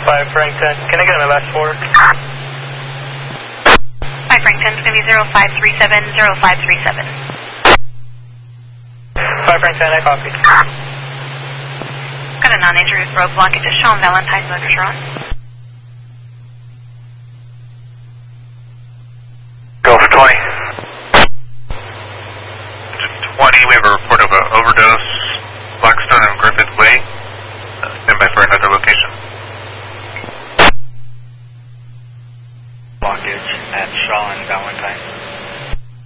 5 Frank 10. Can I get my last 4? 5 Frank 10 is going to be 0537, 0537. 5 Frank 10, I copy. Got a non-injury roadblock. It's just showing Valentine motors are on.